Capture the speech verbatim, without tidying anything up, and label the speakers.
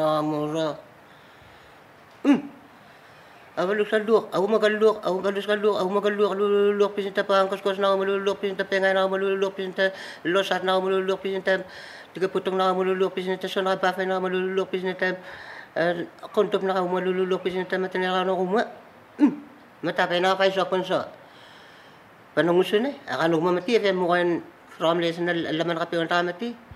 Speaker 1: mura. Hmm. Awalu salur, aku magalur, aku galus galur, aku magalur, lulur pisinta pa angkos kos na malulur pisinta pengai na malulur pisinta losat na malulur pisinta tiga potong na malulur pisinta sonra bafe na malulur pisinta kontop na malulur pisinta matenera na rumah. Hmm. Mata pena fai so konso. Panungusune, akan rumah mati fe mo kan ram lesen laman kapi on ramati.